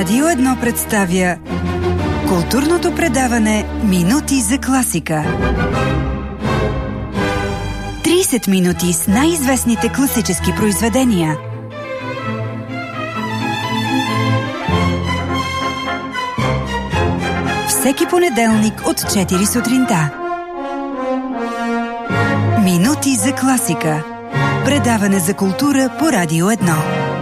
Радио 1 представя културното предаване Минути за класика. 30 минути с най-известните класически произведения. Всеки понеделник от 4 сутринта. Минути за класика. Предаване за култура по Радио 1.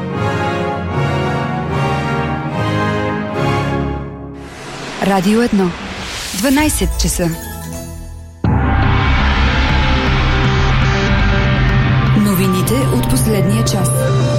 Радио 1. 12 часа. Новините от последния час.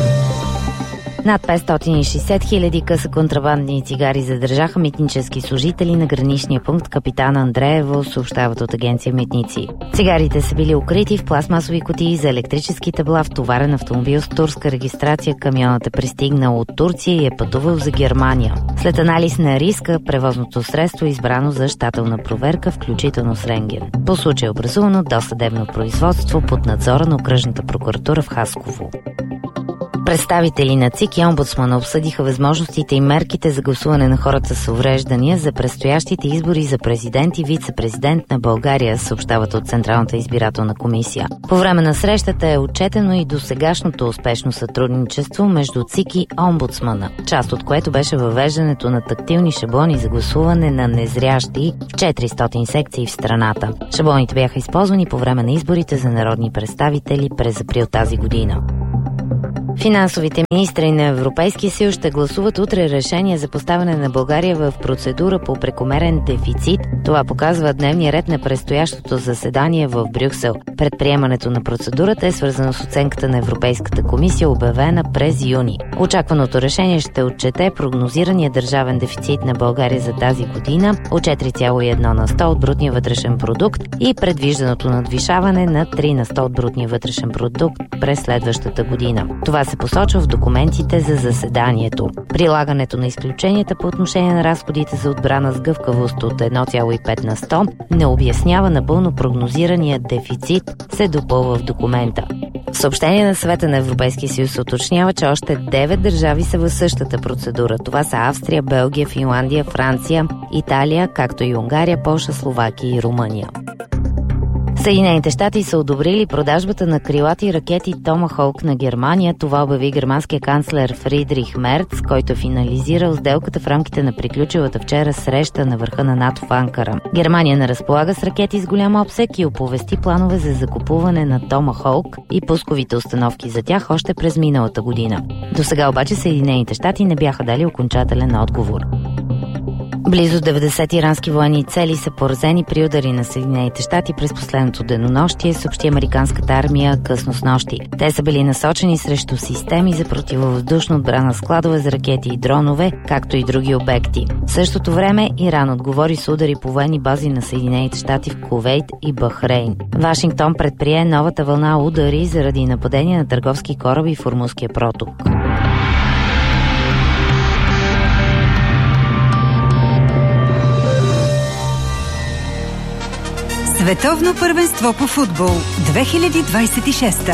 Над 560 хиляди къса контрабандни цигари задържаха митнически служители на граничния пункт Капитан Андреево, съобщават от агенция Митници. Цигарите са били укрити в пластмасови кутии за електрически табла в товарен автомобил с турска регистрация. Камионът е пристигнал от Турция и е пътувал за Германия. След анализ на риска, превозното средство е избрано за щателна проверка, включително с рентген. По случай е образувано досъдебно производство под надзора на окръжната прокуратура в Хасково. Представители на ЦИК и омбудсмана обсъдиха възможностите и мерките за гласуване на хората с увреждания за предстоящите избори за президент и вице-президент на България, съобщават от Централната избирателна комисия. По време на срещата е отчетено и досегашното успешно сътрудничество между ЦИК и омбудсмана, част от което беше въвеждането на тактилни шаблони за гласуване на незрящи в 400 секции в страната. Шаблоните бяха използвани по време на изборите за народни представители през април тази година. Финансовите министри на Европейския съюз ще гласуват утре решение за поставяне на България в процедура по прекомерен дефицит. Това показва дневния ред на предстоящото заседание в Брюксел. Предприемането на процедурата е свързано с оценката на Европейската комисия, обявена през юни. Очакваното решение ще отчете прогнозирания държавен дефицит на България за тази година от 4,1% от брутния вътрешен продукт и предвижданото надвишаване на 3% от брутния вътрешен продукт през следващата година. Това се посочва в документите за заседанието. Прилагането на изключенията по отношение на разходите за отбрана с гъвкавост от 1,5% не обяснява напълно прогнозирания дефицит, се допълва в документа. В съобщение на Съвета на Европейския съюз се уточнява, че още 9 държави са в същата процедура. Това са Австрия, Белгия, Финландия, Франция, Италия, както и Унгария, Полша, Словакия и Румъния. Съединените щати са одобрили продажбата на крилати ракети Томахолк на Германия. Това обяви германския канцлер Фридрих Мерц, който е финализирал сделката в рамките на приключилата вчера среща на върха на НАТО в Анкара. Германия не разполага с ракети с голям обсек и оповести планове за закупуване на Томахолк и пусковите установки за тях още през миналата година. До сега обаче Съединените щати не бяха дали окончателен отговор. Близо 90 ирански военни цели са поразени при удари на Съединените щати през последното денонощие, съобщи американската армия късно снощи. Те са били насочени срещу системи за противовъздушна отбрана, складове за ракети и дронове, както и други обекти. В същото време Иран отговори с удари по военни бази на Съединените щати в Кувейт и Бахрейн. Вашингтон предприе новата вълна удари заради нападения на търговски кораби в Ормузския проток. Световно първенство по футбол 2026.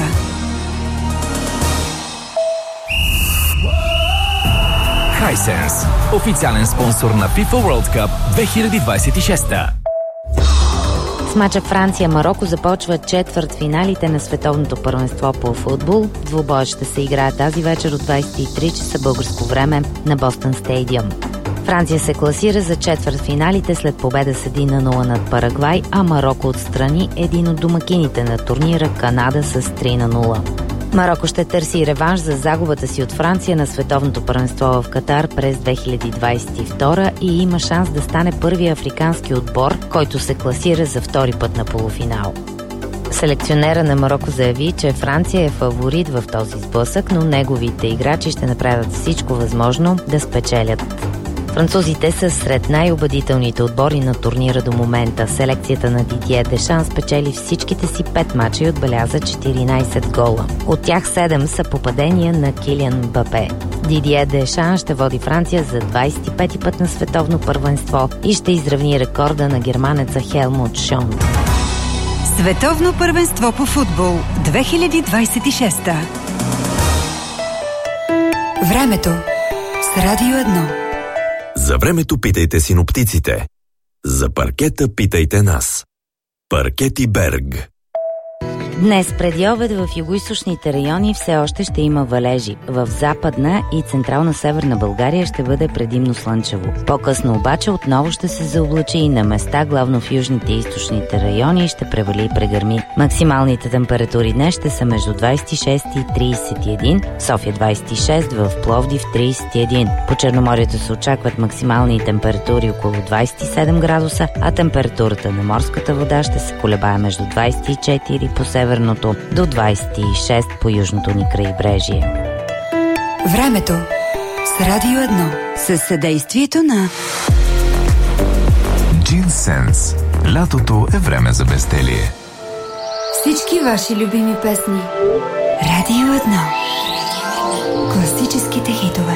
Hisense, официален спонсор на FIFA World Cup 2026. С мача Франция-Мароко започва четвъртфиналите на Световното първенство по футбол. Двубоят ще се играе тази вечер от 23 часа българско време на Бостън Стадиум. Франция се класира за четвъртфиналите след победа с 1-0 над Парагвай, а Мароко отстрани един от домакините на турнира Канада с 3-0. Мароко ще търси реванш за загубата си от Франция на Световното първенство в Катар през 2022 и има шанс да стане първия африкански отбор, който се класира за втори път на полуфинал. Селекционера на Мароко заяви, че Франция е фаворит в този сблъсък, но неговите играчи ще направят всичко възможно да спечелят. Французите са сред най-убедителните отбори на турнира до момента. Селекцията на Дидие Дешан спечели всичките си 5 мача и отбеляза 14 гола. От тях 7 са попадения на Килиан Мбапе. Дидие Дешан ще води Франция за 25-ти път на световно първенство и ще изравни рекорда на германеца Хелмут Шон. Световно първенство по футбол 2026. Времето с Радио 1. За времето питайте синоптиците. За паркета питайте нас. Паркети Берг. Днес преди обед в югоизточните райони все още ще има валежи. В западна и централна северна България ще бъде предимно слънчево. По-късно обаче отново ще се заоблачи и на места, главно в южните и източните райони, и ще превали и прегърми. Максималните температури днес ще са между 26 и 31, в София 26, в Пловдив 31. По Черноморието се очакват максимални температури около 27 градуса, а температурата на морската вода ще се колебае между 24 по северното до 26 по южното ни крайбрежие. Времето с Радио 1 със съдействието на Джинсенс. Лятото е време за безделие. всички ваши любими песни. Радио 1. Класическите хитове.